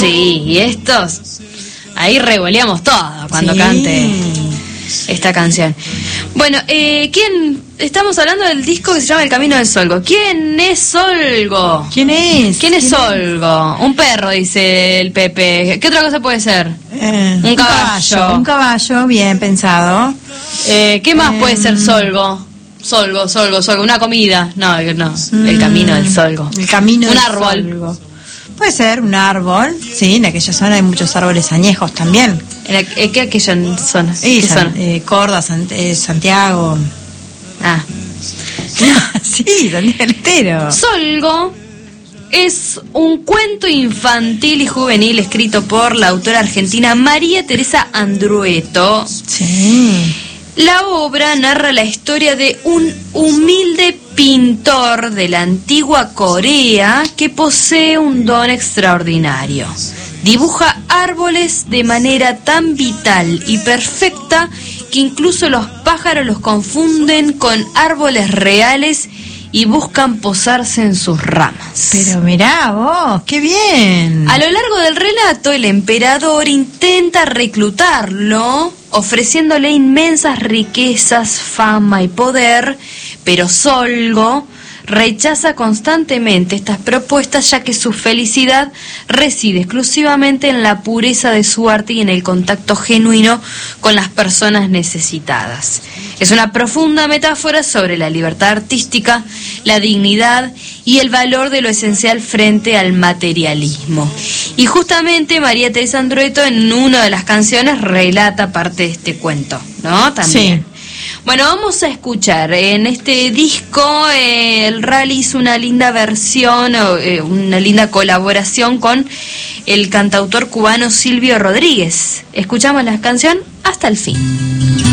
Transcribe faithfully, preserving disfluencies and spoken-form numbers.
Sí, y estos, ahí revoleamos todo cuando sí. cante esta canción. Bueno, eh, ¿quién? Estamos hablando del disco que se llama El Camino del Solgo. ¿Quién es Solgo? ¿Quién es? ¿Quién es Solgo? Un perro, dice el Pepe. ¿Qué otra cosa puede ser? Eh, un caballo. Un caballo, bien pensado. Eh, ¿Qué más eh, puede ser Solgo? Solgo, Solgo, Solgo. Una comida. No, no. El Camino del Solgo. El camino un del árbol. Solgo. Puede ser un árbol. Sí, en aquella zona hay muchos árboles añejos también. ¿En la, ¿Qué aquella zona? Sí, ¿Qué San, zona? eh, Córdoba, San, eh, Santiago. Ah. Sí, Santiago entero. Solgo es un cuento infantil y juvenil escrito por la autora argentina María Teresa Andrueto. Sí. La obra narra la historia de un humilde pintor de la antigua Corea que posee un don extraordinario. Dibuja árboles de manera tan vital y perfecta que incluso los pájaros los confunden con árboles reales y buscan posarse en sus ramas. Pero mirá vos, qué bien. A lo largo del relato, el emperador intenta reclutarlo, ofreciéndole inmensas riquezas, fama y poder, pero Solgo rechaza constantemente estas propuestas, ya que su felicidad reside exclusivamente en la pureza de su arte y en el contacto genuino con las personas necesitadas. Es una profunda metáfora sobre la libertad artística, la dignidad y el valor de lo esencial frente al materialismo. Y justamente María Teresa Andrueto en una de las canciones relata parte de este cuento, ¿no? También. Sí. Bueno, vamos a escuchar. En este disco eh, el Rally hizo una linda versión, eh, una linda colaboración con el cantautor cubano Silvio Rodríguez. Escuchamos la canción hasta el fin.